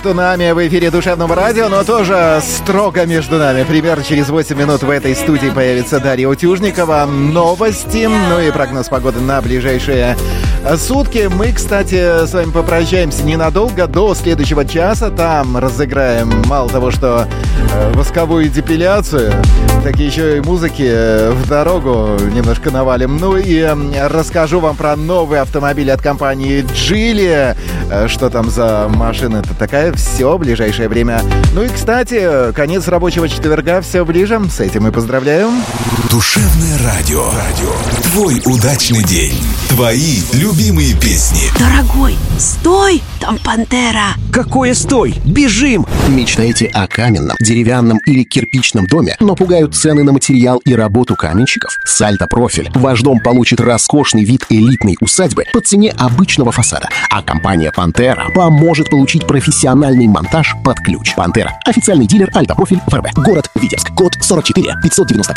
между нами в эфире Душевного радио, но тоже строго между нами. Примерно через 8 минут в этой студии появится Дарья Утюжникова. Новости, ну и прогноз погоды на ближайшие сутки. Мы, кстати, с вами попрощаемся ненадолго, до следующего часа. Там разыграем мало того, что восковую депиляцию, так еще и музыки в дорогу немножко навалим. Ну и расскажу вам про новый автомобиль от компании Geely. Что там за машина-то такая? Все в ближайшее время. Ну и, кстати, конец рабочего четверга все ближе. С этим и поздравляю. Душевное радио. Твой удачный день. Твои любимые песни. Дорогой, стой! Там пантера! Какое стой? Бежим! Мечтаете о каменном, деревянном или кирпичном доме, но пугают цены на материал и работу каменщиков? Сальто Профиль. Ваш дом получит роскошный вид элитной усадьбы по цене обычного фасада. А компания «Пантера» поможет получить профессиональный монтаж под ключ. «Пантера» — официальный дилер Альто Профиль в РБ. Город Витебск. Код 44 595.